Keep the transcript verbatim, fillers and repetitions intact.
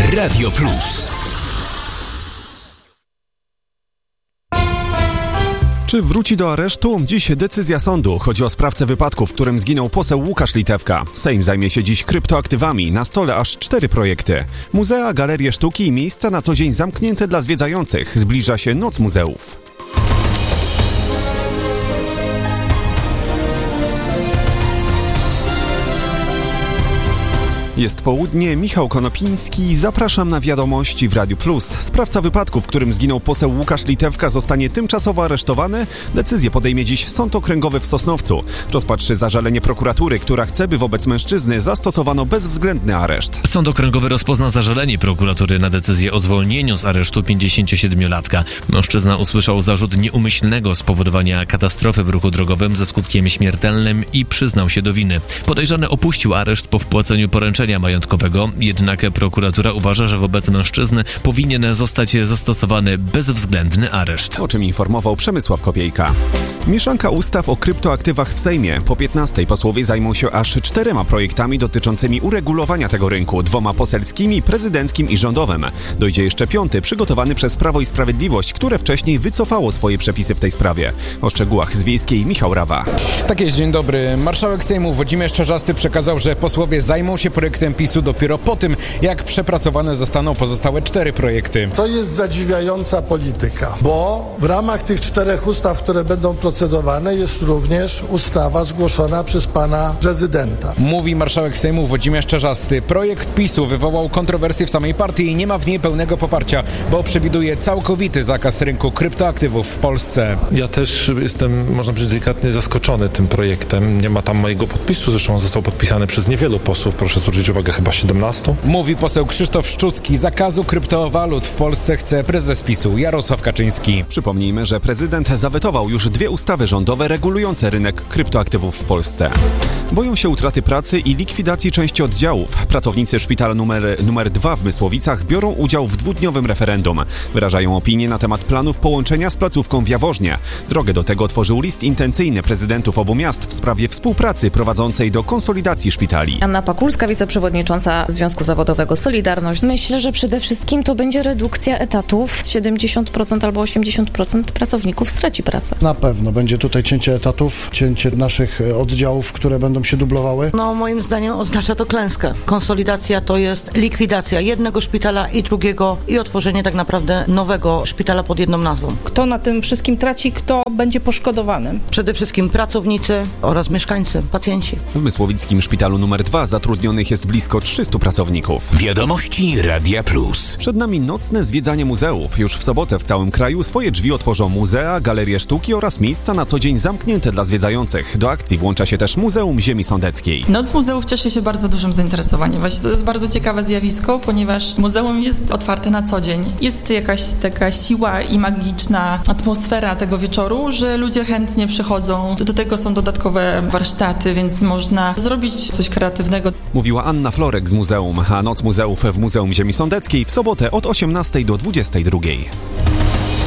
Radio Plus. Czy wróci do aresztu? Dziś decyzja sądu. Chodzi o sprawcę wypadku, w którym zginął poseł Łukasz Litewka. Sejm zajmie się dziś kryptoaktywami. Na stole aż cztery projekty. Muzea, galerie sztuki i miejsca na co dzień zamknięte dla zwiedzających. Zbliża się Noc Muzeów. Jest południe, Michał Konopiński, zapraszam na wiadomości w Radiu Plus. Sprawca wypadku, w którym zginął poseł Łukasz Litewka, zostanie tymczasowo aresztowany. Decyzję podejmie dziś Sąd Okręgowy w Sosnowcu. Rozpatrzy zażalenie prokuratury, która chce, by wobec mężczyzny zastosowano bezwzględny areszt. Sąd Okręgowy rozpozna zażalenie prokuratury na decyzję o zwolnieniu z aresztu pięćdziesięciosiedmiolatka. Mężczyzna usłyszał zarzut nieumyślnego spowodowania katastrofy w ruchu drogowym ze skutkiem śmiertelnym i przyznał się do winy. Podejrzany opuścił areszt po wpłaceniu poręczenia majątkowego, jednak prokuratura uważa, że wobec mężczyzny powinien zostać zastosowany bezwzględny areszt. O czym informował Przemysław Kopiejka. Mieszanka ustaw o kryptoaktywach w Sejmie. Po piętnastej posłowie zajmą się aż czterema projektami dotyczącymi uregulowania tego rynku, dwoma poselskimi, prezydenckim i rządowym. Dojdzie jeszcze piąty, przygotowany przez Prawo i Sprawiedliwość, które wcześniej wycofało swoje przepisy w tej sprawie. O szczegółach z Wiejskiej Michał Rawa. Tak jest, dzień dobry. Marszałek Sejmu Włodzimierz Czarzasty przekazał, że posłowie zajmą się projektem PiSu dopiero po tym, jak przepracowane zostaną pozostałe cztery projekty. To jest zadziwiająca polityka, bo w ramach tych czterech ustaw, które będą procedowane, jest również ustawa zgłoszona przez pana prezydenta. Mówi marszałek Sejmu Włodzimierz Czarzasty. Projekt PiSu wywołał kontrowersje w samej partii i nie ma w niej pełnego poparcia, bo przewiduje całkowity zakaz rynku kryptoaktywów w Polsce. Ja też jestem, można powiedzieć, delikatnie zaskoczony tym projektem. Nie ma tam mojego podpisu, zresztą on został podpisany przez niewielu posłów, proszę zwrócić uwagę, chyba siedemnastu. Mówi poseł Krzysztof Szczucki. Zakazu kryptowalut w Polsce chce prezes PiSu Jarosław Kaczyński. Przypomnijmy, że prezydent zawetował już dwie ustawy rządowe regulujące rynek kryptoaktywów w Polsce. Boją się utraty pracy i likwidacji części oddziałów. Pracownicy szpitala numer, numer dwa w Mysłowicach biorą udział w dwudniowym referendum. Wyrażają opinie na temat planów połączenia z placówką w Jaworznie. Drogę do tego otworzył list intencyjny prezydentów obu miast w sprawie współpracy prowadzącej do konsolidacji szpitali. Anna Pakulska, wiceprzewodnicząca Związku Zawodowego Solidarność. Myślę, że przede wszystkim to będzie redukcja etatów. siedemdziesiąt procent albo osiemdziesiąt procent pracowników straci pracę. Na pewno będzie tutaj cięcie etatów, cięcie naszych oddziałów, które będą się dublowały. No moim zdaniem oznacza to klęskę. Konsolidacja to jest likwidacja jednego szpitala i drugiego i otworzenie tak naprawdę nowego szpitala pod jedną nazwą. Kto na tym wszystkim traci, kto będzie poszkodowany? Przede wszystkim pracownicy oraz mieszkańcy, pacjenci. W Mysłowickim szpitalu numer dwa zatrudnionych jest blisko trzystu pracowników. Wiadomości Radia Plus. Przed nami nocne zwiedzanie muzeów. Już w sobotę w całym kraju swoje drzwi otworzą muzea, galerie sztuki oraz miejsca na co dzień zamknięte dla zwiedzających. Do akcji włącza się też Muzeum Ziemi Sądeckiej. Noc Muzeów cieszy się bardzo dużym zainteresowaniem. Właśnie to jest bardzo ciekawe zjawisko, ponieważ muzeum jest otwarte na co dzień. Jest jakaś taka siła i magiczna atmosfera tego wieczoru, że ludzie chętnie przychodzą. Do tego są dodatkowe warsztaty, więc można zrobić coś kreatywnego. Mówiła Anna Florek z muzeum, a Noc Muzeów w Muzeum Ziemi Sądeckiej w sobotę od osiemnastej do dwudziestej drugiej.